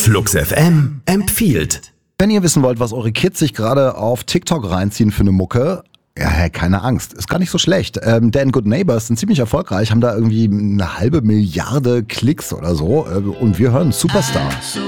Flux FM empfiehlt. Wenn ihr wissen wollt, was eure Kids sich gerade auf TikTok reinziehen für eine Mucke, ja, hey, keine Angst, ist gar nicht so schlecht. Dan Good Neighbors sind ziemlich erfolgreich, haben da irgendwie 500 Milliarden Klicks oder so und wir hören Superstar.